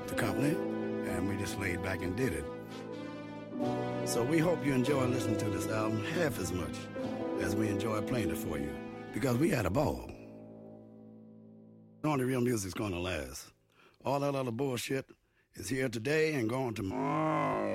the company, and we just laid back and did it. So we hope you enjoy listening to this album half as much as we enjoy playing it for you, because we had a ball. Only real music's gonna last. All that other bullshit is here today and gone tomorrow.